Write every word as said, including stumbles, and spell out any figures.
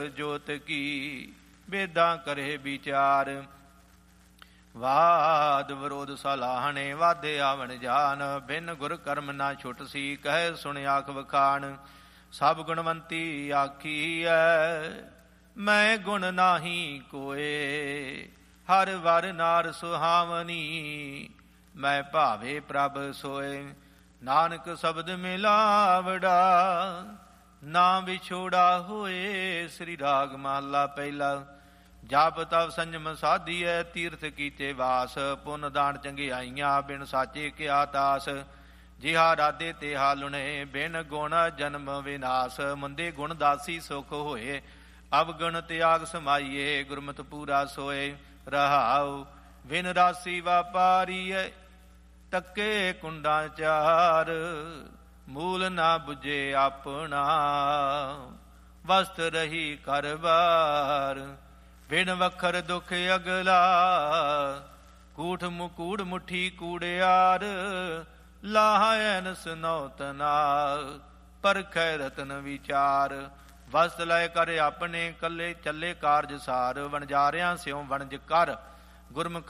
ਜੋਤ ਕੀ ਬੇਦਾਂ ਕਰੇ ਵਿਚਾਰ। ਵਾਦ ਵਿਰੋਧ ਸਲਾਹਣੇ ਵਾਦੇ ਆਵਣ ਜਾਨ। ਬਿਨ ਗੁਰ ਕਰਮ ਨਾ ਛੁਟ ਸੀ ਕਹਿ ਸੁਣ ਆਖ ਵਖਾਣ। ਸਭ ਗੁਣਵੰਤੀ ਆਖੀਐ ਮੈਂ ਗੁਣ ਨਾਹੀ ਕੋਏ। ਹਰ ਵਰ ਨਾਰ ਸੁਹਾਵਨੀ ਮੈਂ ਭਾਵੇ ਪ੍ਰਭ ਸੋਏ। ਨਾਨਕ ਸ਼ਬਦ ਮਿਲਾਵੜਾ ਨਾ ਵਿਛੋੜਾ ਹੋਏ। ਸ੍ਰੀ ਰਾਗ ਮਹਲਾ ਪਹਿਲਾ। ਜਪ ਤਪ ਸੰਜਮ ਸਾਧੀਐ ਤੀਰਥ ਕੀਤੇ ਵਾਸ। ਪੁੰਨ ਦਾਨ ਚੰਗਿਆਈਆਂ ਬਿਨ ਸਾਚੇ ਕਿਆ ਤਾਸ। ਜਿਹਾ ਰਾਧੇ ਤਿਹਾ ਲੁਣੇ ਬਿਨ ਗੁਣ ਜਨਮ ਵਿਨਾਸ਼। ਮੰਦੇ ਗੁਣ ਦਾਸੀ ਸੁਖ ਹੋਏ ਅਵਗੁਣ ਤਿਆਗ ਸਮਾਈਏ। ਗੁਰਮਤਿ ਪੂਰਾ ਸੋਏ ਰਹਾਉ ਵਿਨ ਰਾਸੀ ਵਾਪਾਰੀਐ ਤੱਕੇ ਕੁੰਡਾਂ ਚਾਰ। ਮੂਲ ਨਾ ਬੁਝੇ ਆਪਣਾ ਵਸਤ ਰਹੀ ਕਰਬਾਰ। ਬਿਨ ਵਖਰ ਦੁਖ ਅਗਲਾ ਕੂਠ ਮੁਕੂੜ ਮੁਠੀ ਕੂੜਿਆਰ। ਲਾਹੈਨ ਸੁਨੌਤਨਾ ਪਰਖੈ ਰਤਨ ਵਿਚਾਰ। ਵਸਤ ਲੈ ਕਰ ਆਪਣੇ ਕੱਲੇ ਚੱਲੇ ਕਾਰਜ ਸਾਰ। ਵਣਜਾਰਿਆਂ ਸਿਉ ਵਣਜ ਕਰ ਗੁਰਮੁਖ